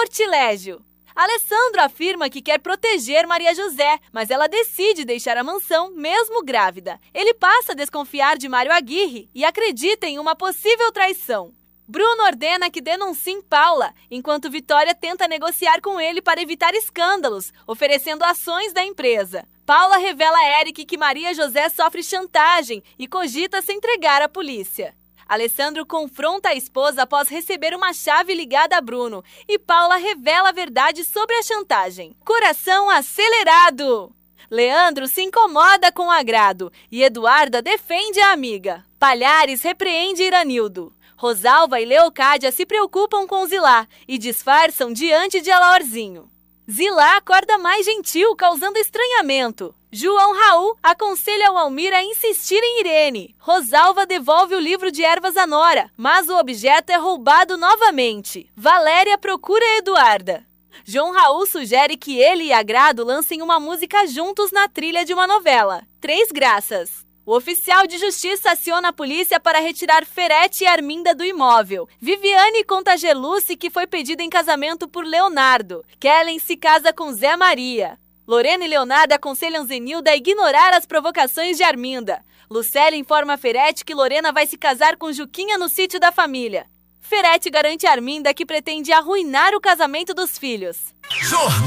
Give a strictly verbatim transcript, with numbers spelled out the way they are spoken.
sortilégio. Alessandro afirma que quer proteger Maria José, mas ela decide deixar a mansão, mesmo grávida. Ele passa a desconfiar de Mário Aguirre e acredita em uma possível traição. Bruno ordena que denunciem Paula, enquanto Vitória tenta negociar com ele para evitar escândalos, oferecendo ações da empresa. Paula revela a Eric que Maria José sofre chantagem e cogita se entregar à polícia. Alessandro confronta a esposa após receber uma chave ligada a Bruno e Paula revela a verdade sobre a chantagem. Coração acelerado! Leandro se incomoda com o agrado e Eduarda defende a amiga. Palhares repreende Iranildo. Rosalva e Leocádia se preocupam com Zilá e disfarçam diante de Alaorzinho. Zilá acorda mais gentil, causando estranhamento. João Raul aconselha o Almir a insistir em Irene. Rosalva devolve o livro de ervas à nora, mas o objeto é roubado novamente. Valéria procura Eduarda. João Raul sugere que ele e Agrado lancem uma música juntos na trilha de uma novela, Três Graças. O oficial de justiça aciona a polícia para retirar Ferete e Arminda do imóvel. Viviane conta a Geluce que foi pedida em casamento por Leonardo. Kellen se casa com Zé Maria. Lorena e Leonardo aconselham Zenilda a ignorar as provocações de Arminda. Lucélia informa a Ferete que Lorena vai se casar com Juquinha no sítio da família. Ferete garante a Arminda que pretende arruinar o casamento dos filhos.